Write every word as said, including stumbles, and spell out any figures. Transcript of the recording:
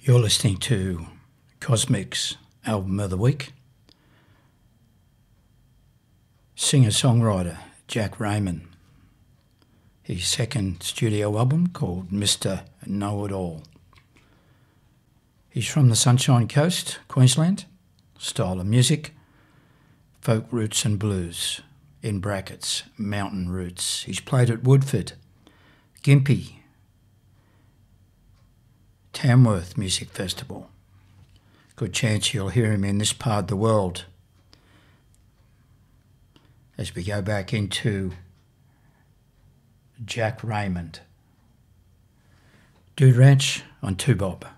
You're listening to Cosmic's Album of the Week. Singer-songwriter Jack Raymond. His second studio album called Mister Know-It-All. He's from the Sunshine Coast, Queensland. Style of music, folk roots and blues, in brackets, mountain roots. He's played at Woodford, Gympie, Tamworth Music Festival. Good chance you'll hear him in this part of the world as we go back into Jack Raymond. Dude Ranch on two bob.